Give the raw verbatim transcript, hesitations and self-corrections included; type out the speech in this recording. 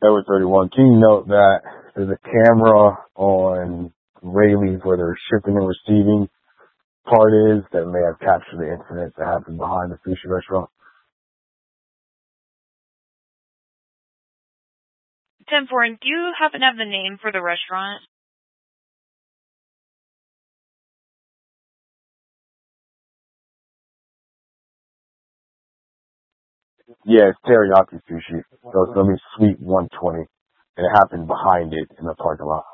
Edward thirty-one, can you note that there's a camera on Rayleigh's where their shipping and receiving part is that may have captured the incident that happened behind the sushi restaurant? ten four, do you happen to have the name for the restaurant? Yeah, it's teriyaki sushi. So it's going to be Suite one twenty. And it happened behind it in the parking lot.